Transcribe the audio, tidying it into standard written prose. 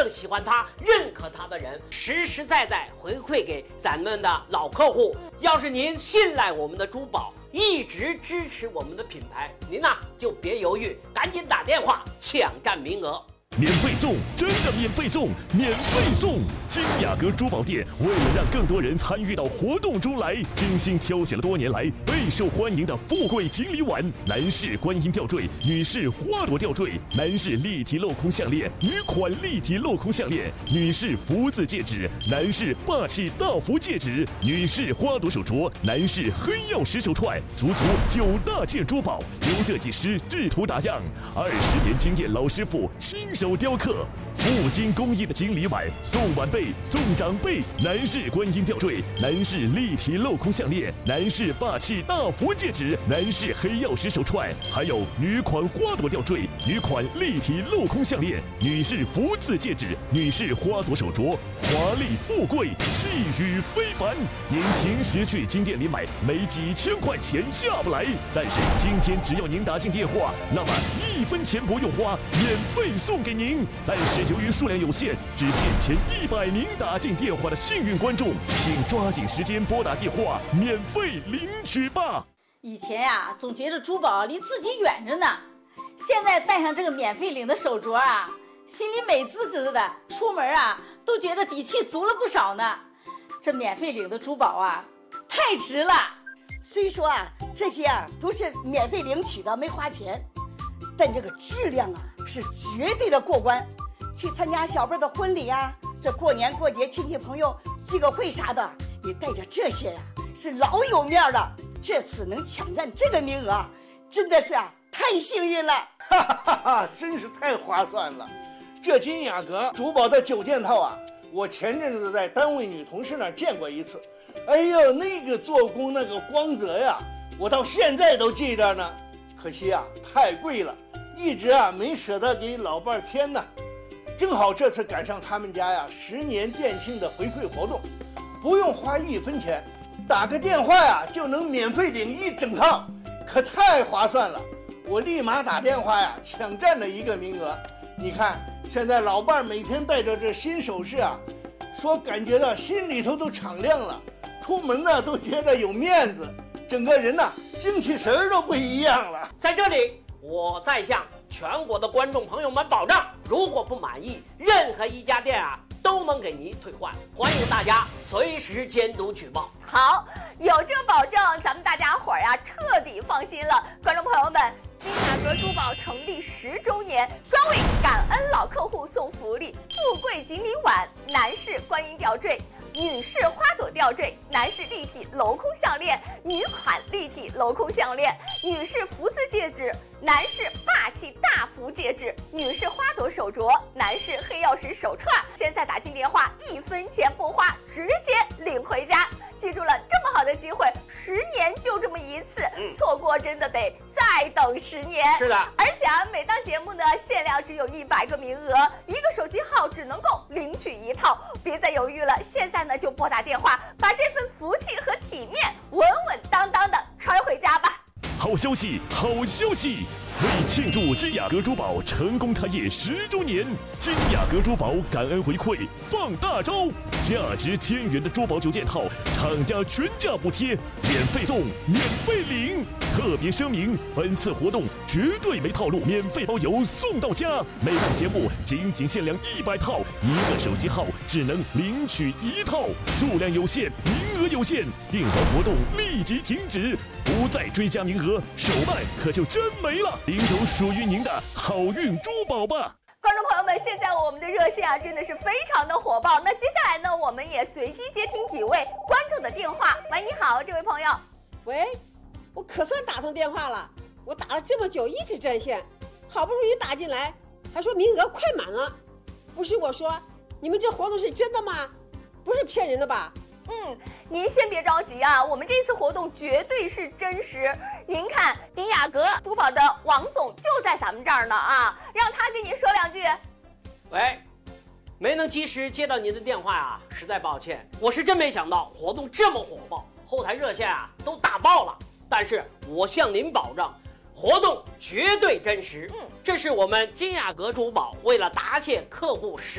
喜欢它、认可它的人，实实在在回馈给咱们的老客户。要是您信赖我们的珠宝，一直支持我们的品牌，您就别犹豫，赶紧打电话抢占名额。 免费送，真的免费送，免费送！金雅阁珠宝店为了让更多人参与到活动中来，精心挑选了多年来备受欢迎的富贵锦鲤碗、男士观音吊坠、女士花朵吊坠、男士立体镂空项链、女款立体镂空项链、女士福字戒指、男士霸气大福戒指、女士花朵手镯、男士黑曜石手串，足9大件珠宝由设计师制图打样，20年经验老师傅亲手雕刻，富金工艺的锦鲤碗送晚辈送长辈，男士观音吊坠，男士立体镂空项链，男士霸气大福戒指，男士黑曜石手串，还有女款花朵吊坠，女款立体镂空项链，女士福字戒指，女士花朵手镯，华丽富贵，气宇非凡。您平时去金店里买，没几千块钱下不来，但是今天只要您打进电话，那么1分钱不用花，免费送给您。但是由于数量有限，只限前100名打进电话的幸运观众，请抓紧时间拨打电话，免费领取吧。 以前呀，总觉得珠宝离自己远着呢，现在戴上这个免费领的手镯啊，心里美滋滋的，出门都觉得底气足了不少呢。这免费领的珠宝太值了。 虽说这些都是免费领取的，没花钱，但这个质量是绝对的过关。去参加小辈的婚礼这过年过节亲戚朋友聚个会啥的，你带着这些是老有面了。这次能抢占这个名额，真的是太幸运了。 哈哈哈，真是太划算了。这金雅阁珠宝的9件套我前阵子在单位女同事那儿见过一次。哎呦，那个做工那个光泽呀，我到现在都记着呢。可惜太贵了，一直没舍得给老伴儿添呢。正好这次赶上他们家10年店庆的回馈活动，不用花1分钱，打个电话就能免费领1整套，可太划算了。我立马打电话抢占了1个名额。你看现在老伴儿每天带着这新首饰说感觉到心里头都敞亮了，出门都觉得有面子，整个人精气神都不一样了。 在这里我再向全国的观众朋友们保障，如果不满意，任何一家店都能给您退换，欢迎大家随时监督举报。 好，有这保证，咱们大家伙彻底放心了。观众朋友们，金雅阁珠宝成立10周年，专为感恩老客户送福利：富贵锦鲤碗、男士观音吊坠、女士花朵吊坠、男士立体镂空项链、女款立体镂空项链、女士福字戒指、男士霸气大福戒指、女士花朵手镯、男士黑曜石手串。现在打进电话，1分钱不花，直接领回家。记住了，这么好的机会，10年就这么一次，错过真的得再等10年。 是的， 而且每档节目呢，限量只有100个名额，1个手机号只能够领取1套，别再犹豫了，现在呢就拨打电话，把这份福气和体面稳稳当当的揣回家吧。 好消息，好消息！为庆祝金雅阁珠宝成功开业10周年，金雅阁珠宝感恩回馈放大招，价值1000元的珠宝9件套，厂家全价补贴，免费送，免费领。特别声明，本次活动绝对没套路，免费包邮送到家。每档节目仅限量100套，1个手机号只能领取1套，数量有限，名额有限，订单活动立即停止，不再追加名额，手办可就真没了。领走属于您的好运珠宝吧！ 观众朋友们，现在我们的热线真的是非常的火爆。那接下来呢，我们也随机接听几位观众的电话。喂，你好，这位朋友。 喂，我可算打通电话了，我打了这么久一直占线，好不容易打进来，还说名额快满了。不是我说，你们这活动是真的吗？不是骗人的吧？ 您先别着急我们这次活动绝对是真实。您看，金雅阁珠宝的王总就在咱们这儿呢让他跟您说2句。 喂，没能及时接到您的电话实在抱歉，我是真没想到活动这么火爆，后台热线都打爆了。但是我向您保证，活动绝对真实。这是我们金雅阁珠宝为了答谢客户